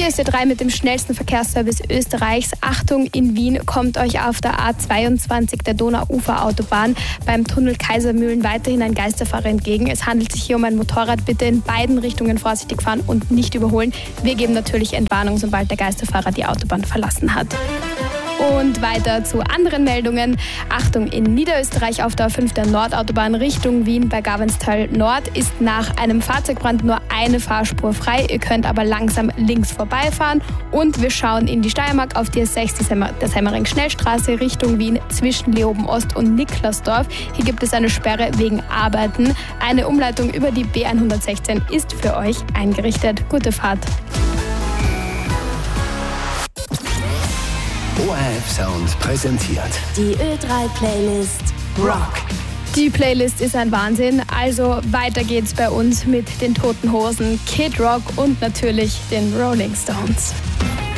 Hier ist Ö3 mit dem schnellsten Verkehrsservice Österreichs. Achtung, in Wien kommt euch auf der A22 der Donauuferautobahn beim Tunnel Kaisermühlen weiterhin ein Geisterfahrer entgegen. Es handelt sich hier um ein Motorrad. Bitte in beiden Richtungen vorsichtig fahren und nicht überholen. Wir geben natürlich Entwarnung, sobald der Geisterfahrer die Autobahn verlassen hat. Und weiter zu anderen Meldungen. Achtung, in Niederösterreich auf der A5 der Nordautobahn Richtung Wien bei Gavenstal Nord ist nach einem Fahrzeugbrand nur eine Fahrspur frei. Ihr könnt aber langsam links vorbeifahren. Und wir schauen in die Steiermark auf die S6 der Semmering-Schnellstraße Richtung Wien zwischen Leoben-Ost und Niklasdorf. Hier gibt es eine Sperre wegen Arbeiten. Eine Umleitung über die B116 ist für euch eingerichtet. Gute Fahrt. ORF Sound präsentiert die Ö3-Playlist Rock. Die Playlist ist ein Wahnsinn, also weiter geht's bei uns mit den Toten Hosen, Kid Rock und natürlich den Rolling Stones.